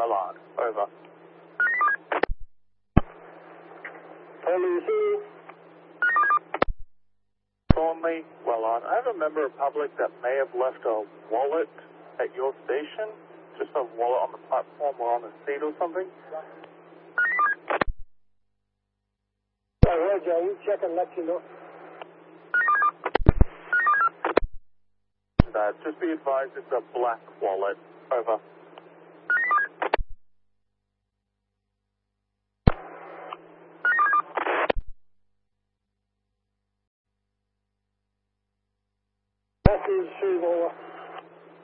Wellard. Over. Thornley, Thornley, Wellard. I have a member of public that may have left a wallet at your station. Just a wallet on the platform or on the seat or something. Roger, we'll check and let you know. Just be advised it's a black wallet. Over. Message, over.